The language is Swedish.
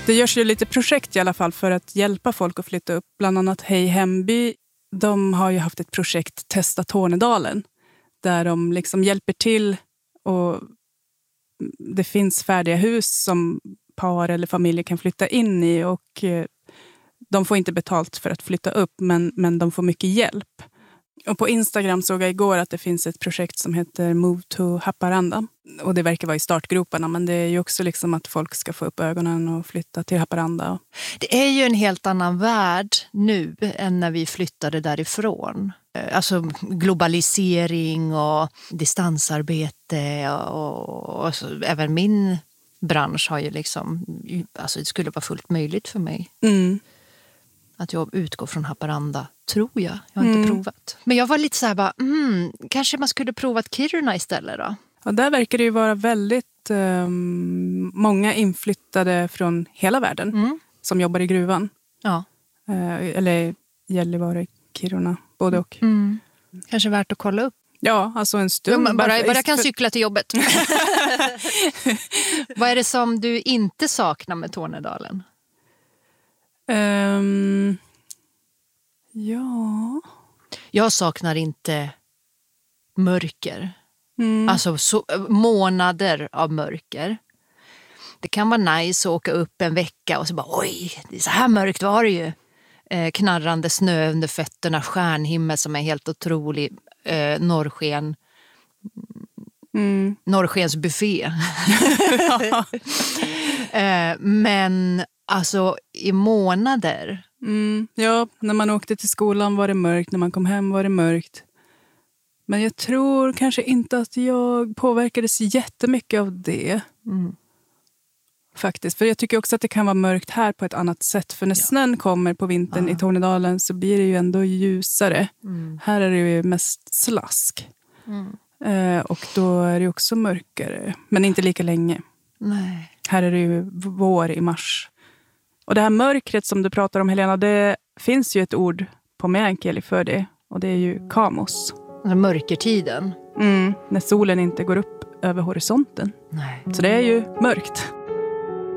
Det görs ju lite projekt i alla fall för att hjälpa folk att flytta upp. Bland annat Hej Hemby. De har ju haft ett projekt Testa Tornedalen. Där de liksom hjälper till och det finns färdiga hus som par eller familjer kan flytta in i. Och de får inte betalt för att flytta upp men de får mycket hjälp. Och på Instagram såg jag igår att det finns ett projekt som heter Move to Haparanda. Och det verkar vara i startgroparna, men det är ju också liksom att folk ska få upp ögonen och flytta till Haparanda. Det är ju en helt annan värld nu än när vi flyttade därifrån. Alltså globalisering och distansarbete och så, även min bransch har ju liksom, alltså det skulle vara fullt möjligt för mig. Att jag utgår från Haparanda, tror jag. Jag har inte provat. Men jag var lite så här bara, kanske man skulle provat Kiruna istället då? Ja, där verkar det ju vara väldigt många inflyttade från hela världen som jobbar i gruvan. Ja. Eller Gällivare, Kiruna, både och. Kanske värt att kolla upp. Ja, alltså en stund. Ja, bara kan cykla till jobbet. Vad är det som du inte saknar med Tornedalen? Ja. Jag saknar inte mörker. Alltså månader av mörker. Det kan vara nice att åka upp en vecka och så bara oj, det är så här mörkt var det ju. Knarrande snö under fötterna, stjärnhimmel som är helt otrolig, norrsken. Norrskens buffé. Men alltså i månader. Ja, när man åkte till skolan var det mörkt, när man kom hem var det mörkt. Men jag tror kanske inte att jag påverkades jättemycket av det. Faktiskt, för jag tycker också att det kan vara mörkt här på ett annat sätt. För när snön kommer på vintern i Tornedalen så blir det ju ändå ljusare. Här är det ju mest slask. Och då är det också mörkare. Men inte lika länge. Nej. Här är det ju vår i mars. Och det här mörkret som du pratar om, Helena, det finns ju ett ord på meänkieli för det. Och det är ju kamos. Alltså mörkertiden. När solen inte går upp över horisonten. Nej. Så det är ju mörkt.